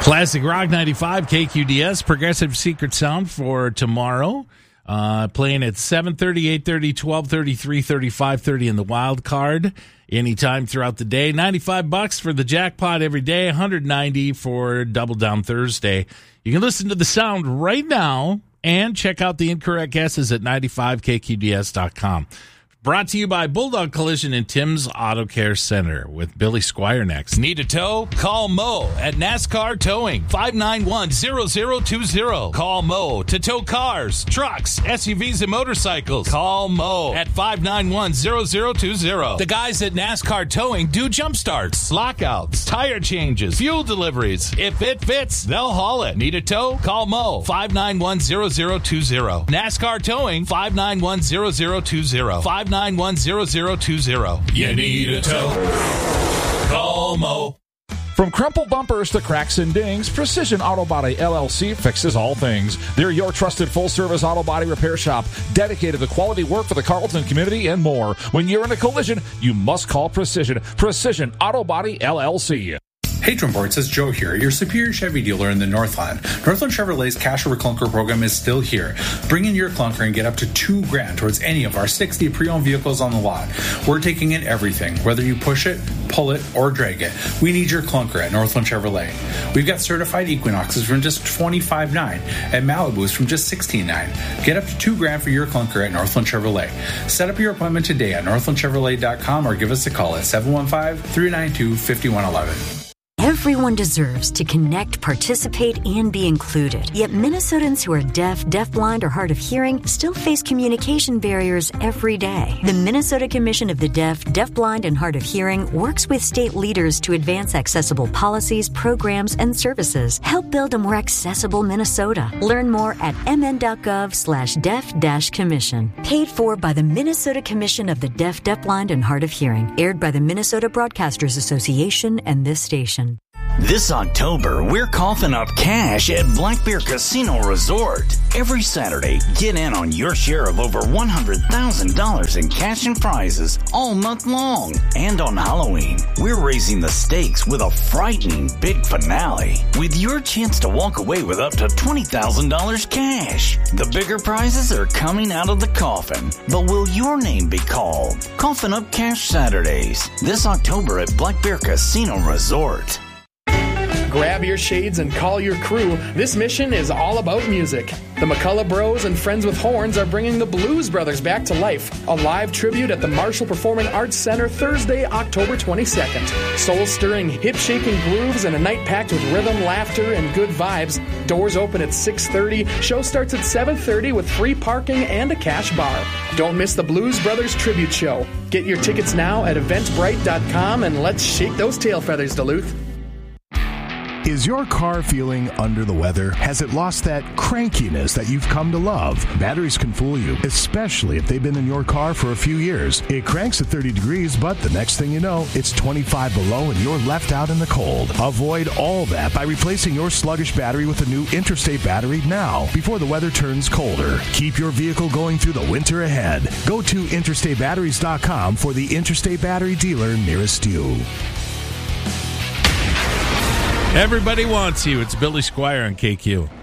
Classic Rock 95, KQDS, Progressive Secret Sound for tomorrow. Playing at 7:30, 8:30, 12:30, 3:30, 5:30 in the wild card. Anytime throughout the day. $95 for the jackpot every day. $190 for Double Down Thursday. You can listen to the sound right now and check out the incorrect guesses at 95KQDS.com. Brought to you by Bulldog Collision and Tim's Auto Care Center with Billy Squire next. Need a tow? Call Mo at NASCAR Towing, 591-0020. Call Mo to tow cars, trucks, SUVs, and motorcycles. Call Mo at 591-0020. The guys at NASCAR Towing do jump starts, lockouts, tire changes, fuel deliveries. If it fits, they'll haul it. Need a tow? Call Mo, 591-0020. NASCAR Towing, 591-0020. 591-0020. You need a tow? Call Mo. From crumpled bumpers to cracks and dings, Precision Auto Body LLC fixes all things. They're your trusted full-service auto body repair shop, dedicated to quality work for the Carlton community and more. When you're in a collision, you must call Precision. Precision Auto Body LLC. Hey Drumboard, says Joe here, your Superior Chevy dealer in the Northland. Northland Chevrolet's Cash Over Clunker program is still here. Bring in your clunker and get up to $2,000 towards any of our 60 pre-owned vehicles on the lot. We're taking in everything, whether you push it, pull it, or drag it. We need your clunker at Northland Chevrolet. We've got certified Equinoxes from just $25,900 and Malibus from just $16,900. Get up to $2,000 for your clunker at Northland Chevrolet. Set up your appointment today at northlandchevrolet.com or give us a call at 715-392-5111. Everyone deserves to connect, participate, and be included. Yet Minnesotans who are deaf, deafblind, or hard of hearing still face communication barriers every day. The Minnesota Commission of the Deaf, Deafblind, and Hard of Hearing works with state leaders to advance accessible policies, programs, and services. Help build a more accessible Minnesota. Learn more at mn.gov/deaf-commission. Paid for by the Minnesota Commission of the Deaf, Deafblind, and Hard of Hearing. Aired by the Minnesota Broadcasters Association and this station. This October, we're coughing up cash at Black Bear Casino Resort. Every Saturday, get in on your share of over $100,000 in cash and prizes all month long. And on Halloween, we're raising the stakes with a frightening big finale, with your chance to walk away with up to $20,000 cash. The bigger prizes are coming out of the coffin, but will your name be called? Coffin Up Cash Saturdays, this October at Black Bear Casino Resort. Grab your shades and call your crew. This mission is all about music. The McCullough Bros and Friends with Horns are bringing the Blues Brothers back to life. A live tribute at the Marshall Performing Arts Center Thursday, October 22nd. Soul-stirring, hip-shaking grooves and a night packed with rhythm, laughter, and good vibes. Doors open at 6:30. Show starts at 7:30 with free parking and a cash bar. Don't miss the Blues Brothers Tribute Show. Get your tickets now at eventbrite.com and let's shake those tail feathers, Duluth. Is your car feeling under the weather? Has it lost that crankiness that you've come to love? Batteries can fool you, especially if they've been in your car for a few years. It cranks at 30 degrees, but the next thing you know, it's 25 below and you're left out in the cold. Avoid all that by replacing your sluggish battery with a new Interstate battery now, before the weather turns colder. Keep your vehicle going through the winter ahead. Go to interstatebatteries.com for the Interstate battery dealer nearest you. Everybody wants you. It's Billy Squire on KQ.